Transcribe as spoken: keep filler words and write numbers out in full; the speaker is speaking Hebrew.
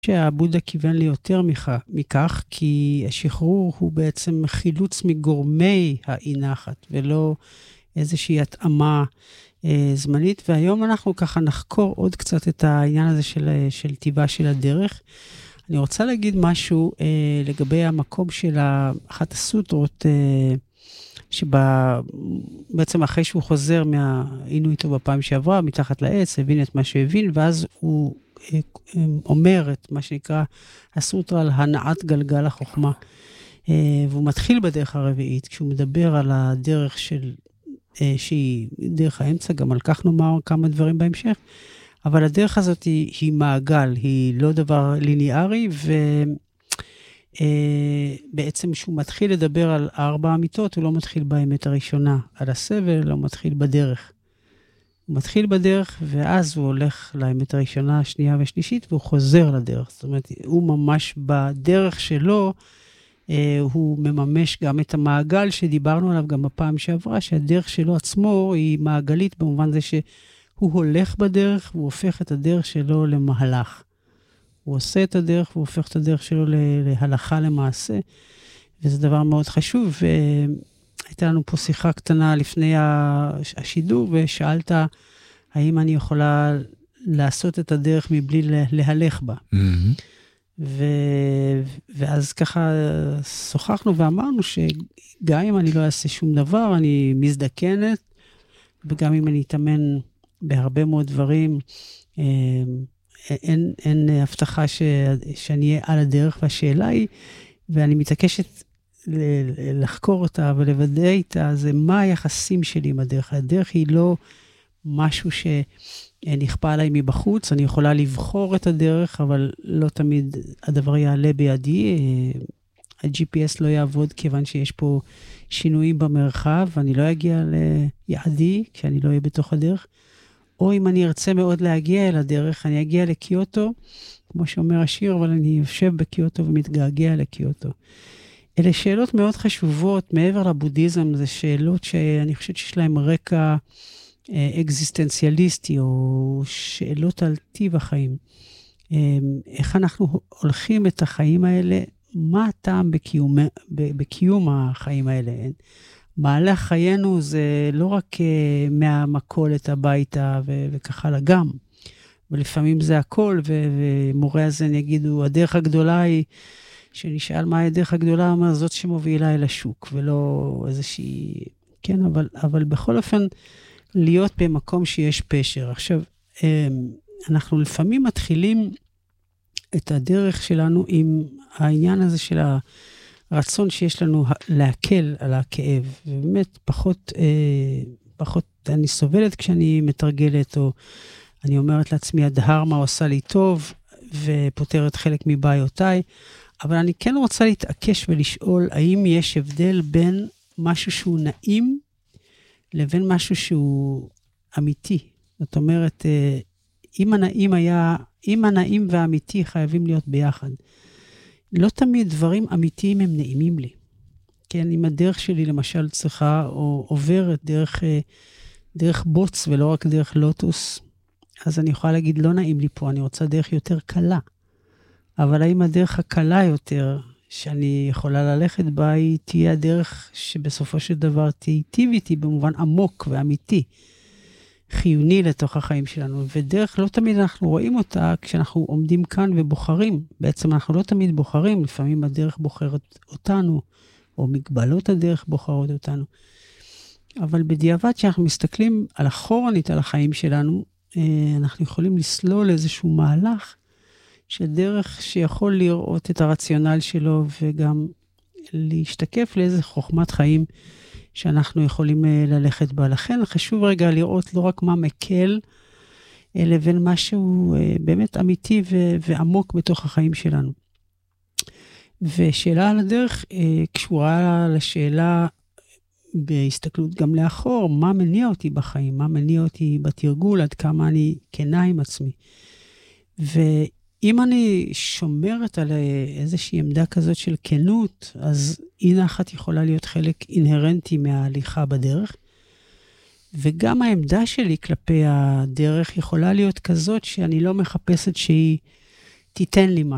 שהבודה כיוון לי יותר מכך, כי השחרור הוא בעצם חילוץ מגורמי האי נחת, ולא איזושהי התאמה אה, זמנית, והיום אנחנו ככה נחקור עוד קצת את העניין הזה של, של טבעה של הדרך. אני רוצה להגיד משהו אה, לגבי המקום של אחת הסוטרות, אה, שבעצם אחרי שהוא חוזר, היינו איתו בפעם שעברה, מתחת לעץ, הבין את מה שהבין, ואז הוא אומר את מה שנקרא הסוטרה על הנעת גלגל החוכמה. והוא מתחיל בדרך הרביעית, כשהוא מדבר על הדרך של, שהיא דרך האמצע, גם על כך נאמר כמה דברים בהמשך, אבל הדרך הזאת היא, היא מעגל, היא לא דבר ליניארי, ובעצם כשהוא מתחיל לדבר על ארבע אמיתות, הוא לא מתחיל באמת הראשונה, על הסבל, לא מתחיל בדרך. הוא מתחיל בדרך, ואז הוא הולך לאמת הראשונה, השנייה והשלישית, והוא חוזר לדרך. זאת אומרת, הוא ממש בדרך שלו, אה, הוא מממש גם את המעגל שדיברנו עליו גם בפעם שעברה, שהדרך שלו עצמו היא מעגלית, במובן זה שהוא הולך בדרך, והוא הופך את הדרך שלו למהלך. הוא עושה את הדרך, והוא הופך את הדרך שלו להלכה למעשה, וזה דבר מאוד חשוב, ו... הייתה לנו פה שיחה קטנה לפני השידור, ושאלת האם אני יכולה לעשות את הדרך מבלי להלך בה. Mm-hmm. ו... ואז ככה שוחחנו ואמרנו שגם אם אני לא אעשה שום דבר, אני מזדקנת, וגם אם אני אתאמן בהרבה מאוד דברים, אין, אין הבטחה ש... שאני אהיה על הדרך, והשאלה היא, ואני מתעקשת לחקור אותה ולוודא איתה, זה מה היחסים שלי עם הדרך. הדרך היא לא משהו שנכפה עליי מבחוץ, אני יכולה לבחור את הדרך, אבל לא תמיד הדבר יעלה בידי, ה-ג'י פי אס לא יעבוד כיוון שיש פה שינויים במרחב, ואני לא אגיע ליעדי כשאני לא אהיה בתוך הדרך, או אם אני ארצה מאוד להגיע אל הדרך, אני אגיע לקיוטו, כמו שאומר השיר, אבל אני יושב בקיוטו ומתגעגע לקיוטו. אלה שאלות מאוד חשובות, מעבר לבודהיזם, זה שאלות שאני חושבת שיש להן רקע אקזיסטנציאליסטי, או שאלות על טיב החיים. איך אנחנו הולכים את החיים האלה, מה הטעם בקיום, בקיום החיים האלה? מהלך חיינו זה לא רק מהמכולת הביתה וכך הלאה גם, ולפעמים זה הכל, ומורה הזה נגידו, הדרך הגדולה היא, שנשאל מה הדרך הגדולה, אמר, זאת שמובילה אל השוק, ולא איזושהי, כן, אבל, אבל בכל אופן, להיות במקום שיש פשר. עכשיו, אנחנו לפעמים מתחילים את הדרך שלנו עם העניין הזה של הרצון שיש לנו להקל על הכאב, ובאמת פחות, פחות אני סובלת כשאני מתרגלת, או אני אומרת לעצמי, הדהרמה עושה לי טוב, ופותרת חלק מבעיותיי, אבל אני כן רוצה להתעקש ולשאול, האם יש הבדל בין משהו שהוא נעים, לבין משהו שהוא אמיתי. זאת אומרת, אם הנעים היה, אם הנעים והאמיתי חייבים להיות ביחד. לא תמיד דברים אמיתיים הם נעימים לי. כן, אם הדרך שלי למשל צריכה, או עוברת דרך, דרך בוץ ולא רק דרך לוטוס, אז אני יכולה להגיד, לא נעים לי פה, אני רוצה דרך יותר קלה. אבל האם הדרך הקלה יותר, שאני יכולה ללכת בה, היא תהיה הדרך שבסופו של דבר תיטיב איתי במובן עמוק ואמיתי, חיוני לתוך החיים שלנו. ודרך לא תמיד אנחנו רואים אותה כשאנחנו עומדים כאן ובוחרים. בעצם אנחנו לא תמיד בוחרים, לפעמים הדרך בוחרת אותנו, או מגבלות הדרך בוחרות אותנו. אבל בדיעבד שאנחנו מסתכלים על אחורנית על החיים שלנו, אנחנו יכולים לסלול איזשהו מהלך, שדרך שיכול לראות את הרציונל שלו, וגם להשתקף לאיזה חוכמת חיים שאנחנו יכולים ללכת בה. לכן חשוב רגע לראות לא רק מה מקל, לבין משהו באמת אמיתי ו- ועמוק בתוך החיים שלנו. ושאלה על הדרך קשורה לשאלה בהסתכלות גם לאחור, מה מניע אותי בחיים, מה מניע אותי בתרגול, עד כמה אני כנה עם עצמי. ואם אני שומרת על איזושהי עמדה כזאת של כנות, אז אי נחת יכולה להיות חלק אינהרנטי מההליכה בדרך, וגם העמדה שלי כלפי הדרך יכולה להיות כזאת שאני לא מחפשת שהיא תיתן לי משהו.